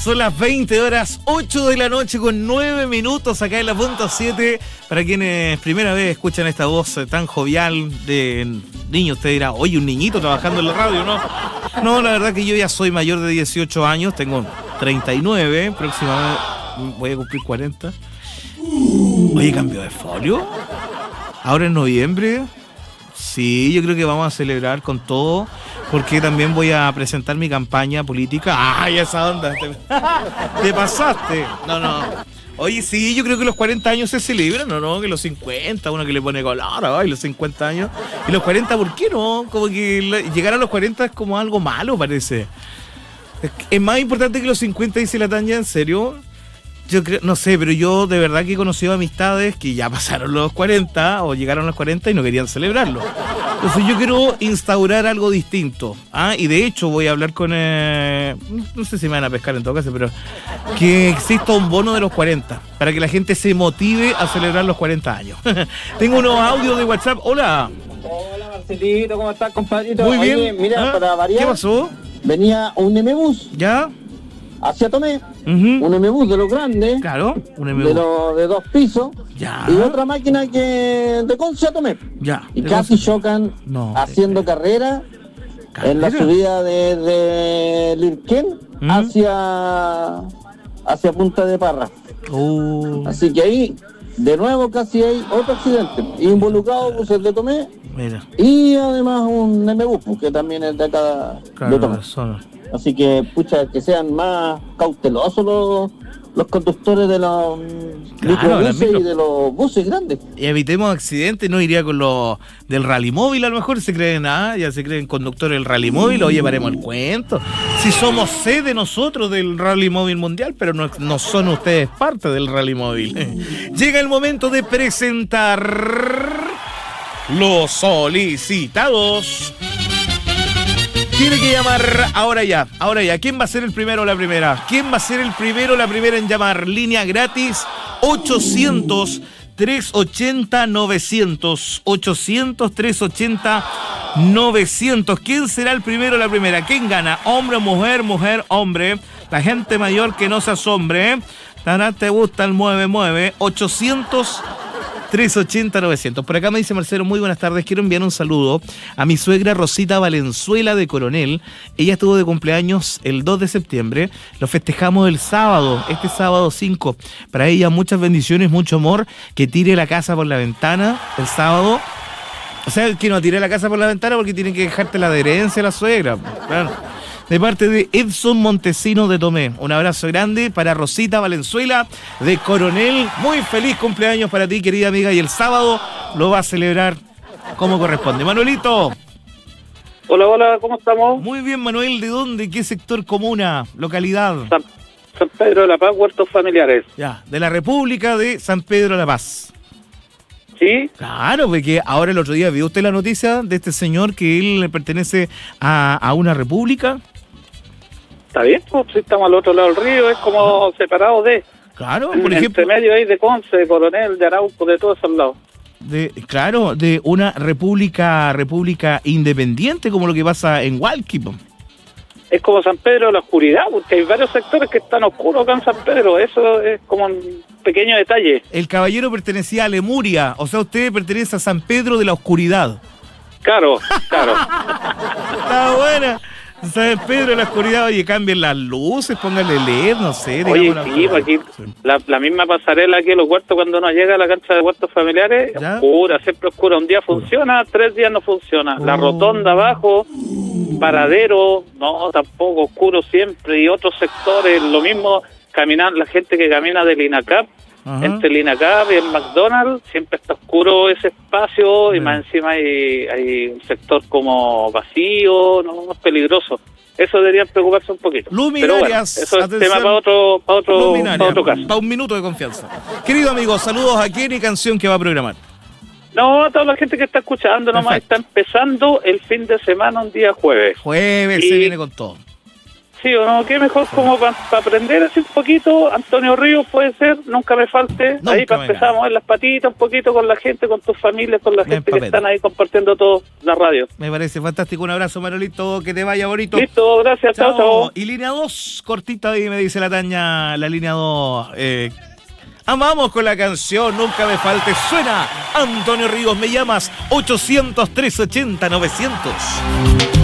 Son las 20 horas, 8 de la noche con 9 minutos acá en la punta 7. Para quienes primera vez escuchan esta voz tan jovial de niño, usted dirá, oye, un niñito trabajando en la radio, ¿no? No, la verdad que yo ya soy mayor de 18 años, tengo 39, próximamente voy a cumplir 40. Oye, cambio de folio. Ahora en noviembre, sí, yo creo que vamos a celebrar con todo, porque también voy a presentar mi campaña política. ¡Ay, esa onda! Te pasaste. No. Oye, sí, yo creo que los 40 años se celebran, ¿no? Que los 50, uno que le pone color, ay, los 50 años. Y los 40, ¿por qué no? Como que llegar a los 40 es como algo malo, parece. Es más importante que los 50, dice la Tanya, ¿en serio? Yo creo, no sé, pero yo de verdad que he conocido amistades que ya pasaron los 40 o llegaron a los 40 y no querían celebrarlo. Entonces yo quiero instaurar algo distinto. Y de hecho voy a hablar con... no sé si me van a pescar en todo caso, pero que exista un bono de los 40 para que la gente se motive a celebrar los 40 años. Tengo unos audios de WhatsApp. Hola. Hola Marcelito, ¿cómo estás, compadrito? Muy bien. Oye, mira, para variar, ¿Qué pasó? venía un MBus ¿Ya? hacia Tomé, Uh-huh. un MBus de los grandes, Claro, un de MBU. los de 2 pisos, Ya. y otra máquina que de Conce a Tomé. Ya. Y casi chocan haciendo carrera en la subida de Lirquén hacia Punta de Parra. Así que ahí, de nuevo, casi hay otro accidente. Involucrado buses de Tomé. Mira. Y además un MBus, que también es de acá de Tomé. Así que, pucha, que sean más cautelosos los conductores de los microbuses y de los buses grandes. Y evitemos accidentes, no iría con los del rally móvil, a lo mejor se creen, ya se creen conductores del rally móvil, oye, paremos el cuento. Si somos sede nosotros del rally móvil mundial, pero no son ustedes parte del rally móvil. Llega el momento de presentar los solicitados. Tiene que llamar ahora ya. ¿Quién va a ser el primero o la primera? ¿Quién va a ser el primero o la primera en llamar? Línea gratis 800-380-900. 800-380-900. ¿Quién será el primero o la primera? ¿Quién gana? ¿Hombre o mujer? Mujer, hombre. La gente mayor que no se asombre. ¿Te gusta el mueve? 800-380-900. Por acá me dice Marcelo, muy buenas tardes, quiero enviar un saludo a mi suegra Rosita Valenzuela de Coronel. Ella estuvo de cumpleaños el 2 de septiembre, lo festejamos el sábado, este sábado 5. Para ella muchas bendiciones, mucho amor, que tire la casa por la ventana el sábado. O sea, que no tire la casa por la ventana porque tienen que dejarte la adherencia a la suegra, claro. De parte de Edson Montesino de Tomé. Un abrazo grande para Rosita Valenzuela de Coronel. Muy feliz cumpleaños para ti, querida amiga. Y el sábado lo va a celebrar como corresponde. Manuelito. Hola, ¿cómo estamos? Muy bien, Manuel. ¿De dónde? ¿Qué sector, comuna, localidad? San Pedro de la Paz, Huertos Familiares. Ya, de la República de San Pedro de la Paz. ¿Sí? Claro, porque ahora el otro día vio usted la noticia de este señor que él pertenece a una república. Está bien, pues si estamos al otro lado del río, es como separado de... Claro, por ejemplo... Entre medio ahí de Conce, de Coronel, de Arauco, de todos esos lados. De una república independiente, como lo que pasa en Hualqui. Es como San Pedro de la oscuridad, porque hay varios sectores que están oscuros acá en San Pedro, eso es como un pequeño detalle. El caballero pertenecía a Lemuria, o sea, usted pertenece a San Pedro de la oscuridad. Claro. Está buena. San Pedro de la oscuridad, oye, cambien las luces, pónganle LED, no sé. Oye, sí, aquí la misma pasarela aquí en los huertos cuando uno llega a la cancha de huertos familiares, ¿ya? Oscura, siempre oscura. Un día funciona, 3 días no funciona. La rotonda abajo, paradero, no, tampoco, oscuro siempre. Y otros sectores, lo mismo, caminar, la gente que camina del INACAP, entre el INACAP y el McDonald's, siempre está oscuro ese espacio y más encima hay un sector como vacío, no, es peligroso. Eso deberían preocuparse un poquito. Luminarias. Pero bueno, eso es tema para otro caso. Para un minuto de confianza. Querido amigo, saludos a quién y canción que va a programar. No, a toda la gente que está escuchando, nomás está empezando el fin de semana un día jueves. Se viene con todo. agradecido, ¿no? Qué mejor como para aprender así un poquito. Antonio Ríos puede ser, nunca me falte. Nunca ahí para empezar a mover las patitas un poquito con la gente, con tus familias, con la gente que están ahí compartiendo todo la radio. Me parece fantástico. Un abrazo, Manolito, que te vaya bonito. Listo, gracias, chao. Y línea 2, cortita ahí me dice la Taña, la línea 2. Amamos con la canción Nunca me falte. Suena Antonio Ríos, me llamas 800-380-900.